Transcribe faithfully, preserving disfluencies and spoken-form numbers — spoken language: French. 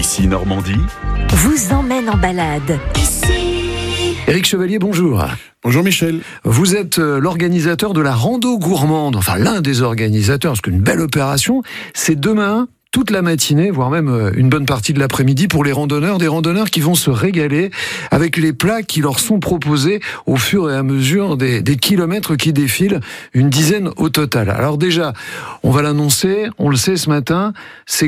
Ici Normandie vous emmène en balade. Éric Chevalier, bonjour. Bonjour Michel. Vous êtes l'organisateur de la rando gourmande, enfin l'un des organisateurs, parce qu'une belle opération, c'est demain, toute la matinée, voire même une bonne partie de l'après-midi pour les randonneurs, des randonneurs qui vont se régaler avec les plats qui leur sont proposés au fur et à mesure des, des kilomètres qui défilent, une dizaine au total. Alors déjà, on va l'annoncer, on le sait ce matin, c'est